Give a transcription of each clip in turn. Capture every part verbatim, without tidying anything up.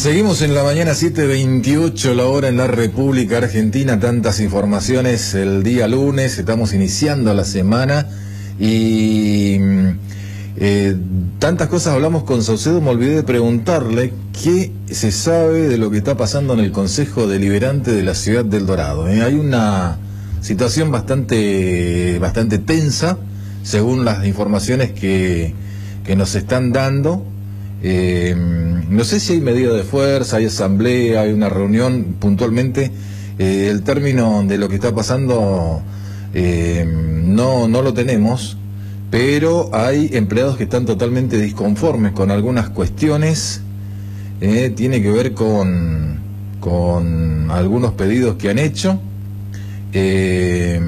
Seguimos en la mañana, siete veintiocho la hora en la República Argentina. Tantas informaciones el día lunes, estamos iniciando la semana y eh, tantas cosas hablamos con Saucedo. Me olvidé de preguntarle qué se sabe de lo que está pasando en el Consejo Deliberante de la Ciudad del Dorado. ¿eh? Hay una situación bastante, bastante tensa, según las informaciones que, que nos están dando. Eh, no sé si hay medida de fuerza, hay asamblea, hay una reunión puntualmente. Eh, el término de lo que está pasando eh, no, no lo tenemos, pero hay empleados que están totalmente disconformes con algunas cuestiones. Eh, tiene que ver con, con algunos pedidos que han hecho eh,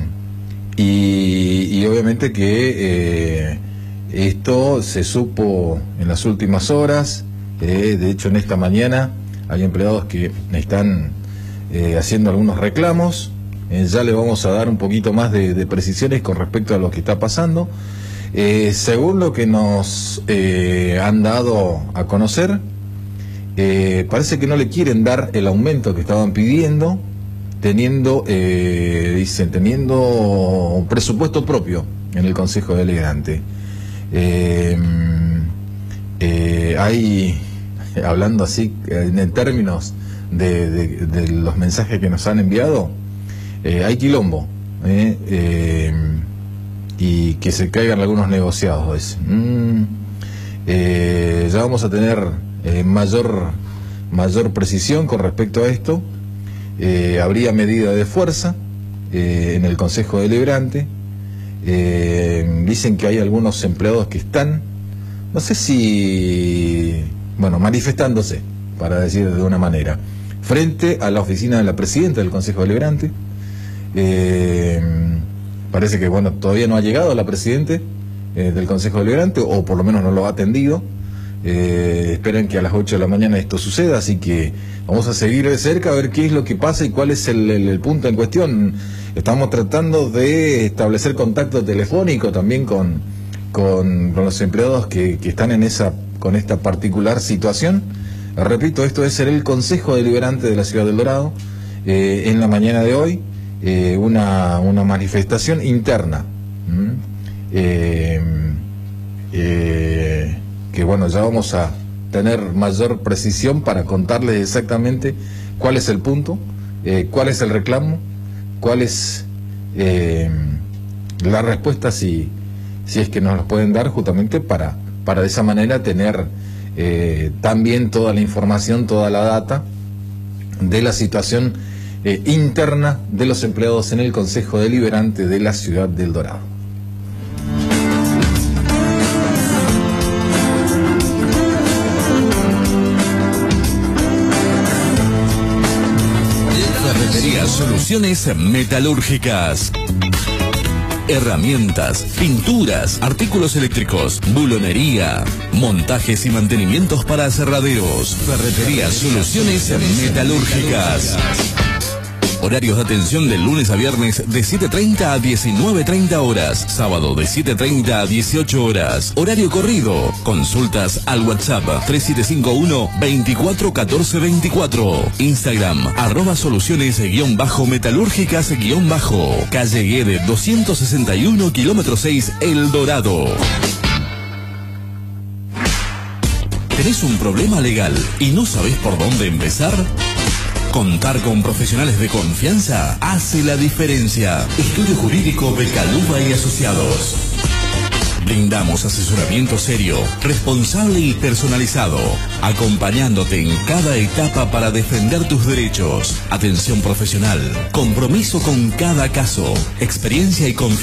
y, y obviamente que eh, esto se supo en las últimas horas. Eh, de hecho, en esta mañana hay empleados que están eh, haciendo algunos reclamos. Eh, ya le vamos a dar un poquito más de, de precisiones con respecto a lo que está pasando. Eh, según lo que nos eh, han dado a conocer, eh, parece que no le quieren dar el aumento que estaban pidiendo, teniendo, eh, dicen, teniendo un presupuesto propio en el Consejo Deliberante. Eh, eh, hay, hablando así en términos de, de, de los mensajes que nos han enviado, eh, hay quilombo, eh, eh, y que se caigan algunos negociados. Mm, eh, ya vamos a tener eh, mayor, mayor precisión con respecto a esto. Eh, habría medida de fuerza eh, en el Consejo Deliberante. Eh, dicen que hay algunos empleados que están, no sé si, bueno, manifestándose, para decir de una manera, frente a la oficina de la presidenta del Consejo Deliberante. Eh, parece que, bueno, todavía no ha llegado la presidenta eh, del Consejo Deliberante, o por lo menos no lo ha atendido. Eh, esperan que a las ocho de la mañana esto suceda, así que vamos a seguir de cerca a ver qué es lo que pasa y cuál es el, el, el punto en cuestión. Estamos tratando de establecer contacto telefónico también con, con, con los empleados que, que están en esa, con esta particular situación. Repito, esto es el Consejo Deliberante de la Ciudad del Dorado. Eh, en la mañana de hoy, eh, una, una manifestación interna. ¿Mm? Eh, eh, que bueno, ya vamos a tener mayor precisión para contarles exactamente cuál es el punto, eh, cuál es el reclamo, cuál es eh, la respuesta, si, si es que nos los pueden dar, justamente para, para de esa manera tener eh, también toda la información, toda la data de la situación eh, interna de los empleados en el Consejo Deliberante de la Ciudad del Dorado. Soluciones metalúrgicas, herramientas, pinturas, artículos eléctricos, bulonería, montajes y mantenimientos para aserraderos. Ferretería Soluciones Metalúrgicas. Horarios de atención de lunes a viernes de siete treinta a diecinueve treinta horas. Sábado de siete treinta a dieciocho horas. Horario corrido. Consultas al WhatsApp tres siete cinco uno, veinticuatro catorce veinticuatro. Instagram arroba soluciones guión bajo metalúrgicas guión bajo. Calle Guede doscientos sesenta y uno, kilómetro seis, El Dorado. ¿Tenés un problema legal y no sabés por dónde empezar? Contar con profesionales de confianza hace la diferencia. Estudio Jurídico Becaluba y Asociados. Brindamos asesoramiento serio, responsable y personalizado, acompañándote en cada etapa para defender tus derechos. Atención profesional, compromiso con cada caso, experiencia y confianza.